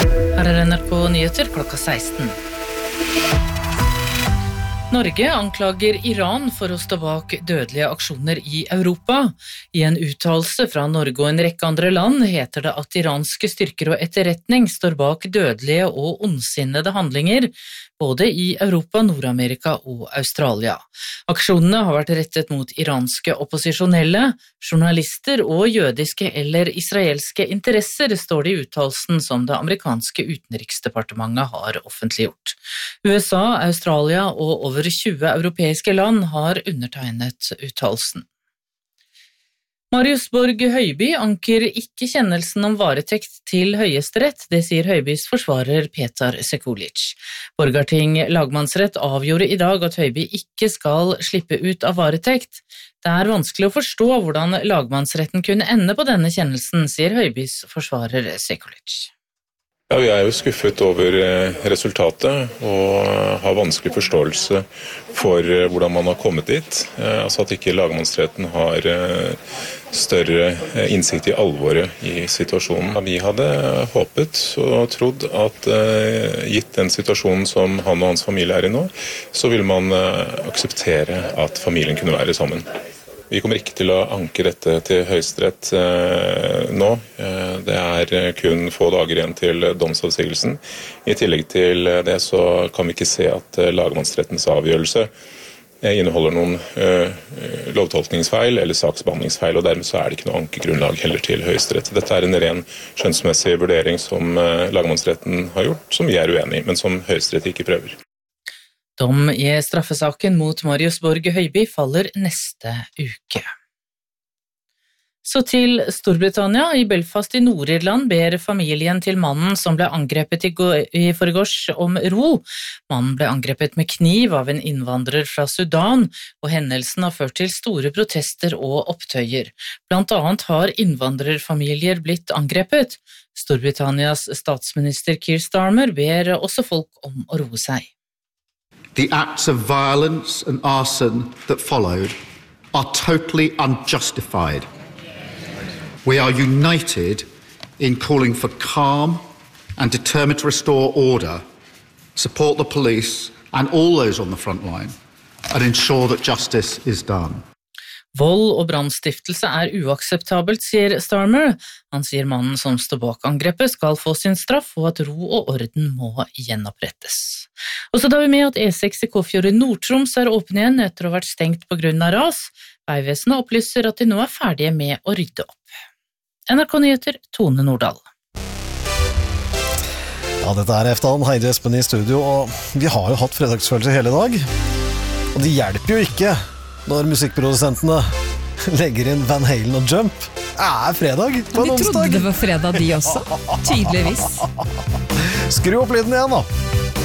Her NRK Nyheter klokka 16. Norge anklager Iran for å stå bak dødelige aksjoner i Europa. I en uttalelse fra Norge og en rekke andre land heter det at iranske styrker og etterretning står bak dødelige og ondsinnede handlinger, både i Europa, Nord-Amerika og Australia. Aksjonene har vært rettet mot iranske opposisjonelle, journalister og jødiske eller israelske interesser, står det i uttalelsen som det amerikanske utenriksdepartementet har offentliggjort. USA, Australia og over 20 europeiske land har undertegnet uttalelsen. Marius Borg Høiby anker ikke kjennelsen om varetekt til Høyesterett, det sier Høibys forsvarer Petar Sekulic. Borgarting lagmannsrett avgjorde i dag at Høiby ikke skal slippe ut av varetekt. Det er vanskelig å forstå hvordan lagmannsretten kunne ende på denne kjennelsen, sier Høibys forsvarer Sekulic. Ja, vi jo skuffet over resultatet og har vanskelig forståelse for hvordan man har kommet dit. Altså at ikke lagmannsretten har større innsikt i alvoret i situasjonen. Vi hadde håpet og trodd at gitt den situasjonen som han og hans familie i nå, så vil man akseptere at familien kunne være sammen. Vi kommer ikke til å anke dette til Høyesterett nå. Det kun få dager igjen til domsavsigelsen. I tillegg til det så kan vi ikke se at lagmannsrettens avgjørelse inneholder noen lovtolkningsfeil eller saksbehandlingsfeil, og dermed så det ikke noe ankegrunnlag heller til Høyesterett. Dette en ren skjønnsmessig vurdering som lagmannsretten har gjort, som vi uenig i, men som Høyesterett ikke prøver. Dom i straffesaken mot Marius Borg Høiby faller neste uke. Så til Storbritannia. I Belfast i Nord-Irland ber familien til mannen som ble angrepet i forgårs om ro. Mannen ble angrepet med kniv av en innvandrer fra Sudan, og hendelsen har ført til store protester og opptøyer. Blant annet har innvandrerfamilier blitt angrepet. Storbritannias statsminister Keir Starmer ber også folk om å roe seg. The acts of violence and arson that followed are totally unjustified. We are united in calling for calm and determined to restore order, support the police and all those on the front line, and ensure that justice is done. Vold og brannstiftelse uakseptabelt, sier Starmer. Han sier mannen som står bak angrepet skal få sin straff, og at ro og orden må gjenopprettes. Og så tar vi med at E6 i Kåfjord i Nord-Troms åpen igjen etter å ha vært stengt på grunn av ras. Veivesenet opplyser at de nå ferdige med å rydde opp. NRK Nyheter, Tone Nordahl. Ja, dette Eftan, Heidi Espen i studio, og vi har jo hatt fredagsfølelse hele dag. Og det hjelper jo ikke når musikkprodusentene legger inn Van Halen og Jump. Fredag på en onsdag. De trodde det var fredag de også, tydeligvis. Skru opp lyden igjen da.